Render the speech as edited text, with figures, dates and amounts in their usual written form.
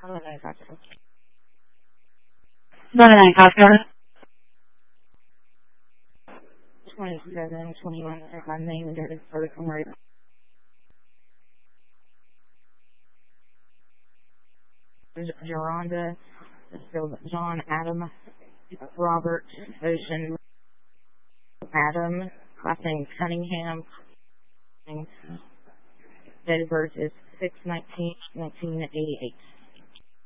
99 Costco. 27, 21, my name and date of birth and rate. Geronda, John, Adam, Robert, Ocean, Adam, last name Cunningham, date of birth is 6/19/1988.